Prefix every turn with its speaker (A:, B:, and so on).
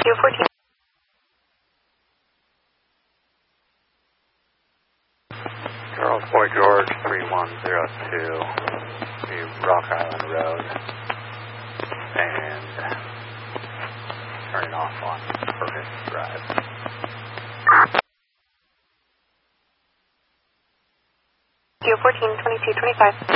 A: 14.
B: Charles Boy George 3102, New Rock Island Road, and turning off on Perkins Drive.
A: Geo 14, 22, 25.